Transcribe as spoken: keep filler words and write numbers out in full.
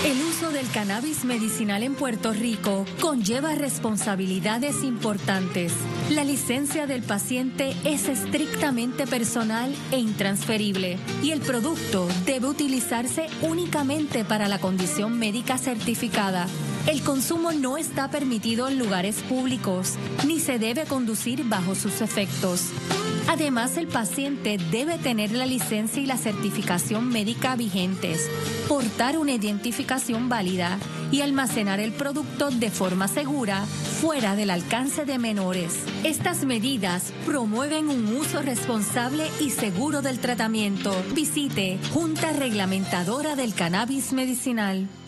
El uso del cannabis medicinal en Puerto Rico conlleva responsabilidades importantes. La licencia del paciente es estrictamente personal e intransferible y el producto debe utilizarse únicamente para la condición médica certificada. El consumo no está permitido en lugares públicos ni se debe conducir bajo sus efectos. Además, el paciente debe tener la licencia y la certificación médica vigentes, portar una identificación válida y almacenar el producto de forma segura fuera del alcance de menores. Estas medidas promueven un uso responsable y seguro del tratamiento. Visite Junta Reglamentadora del Cannabis Medicinal.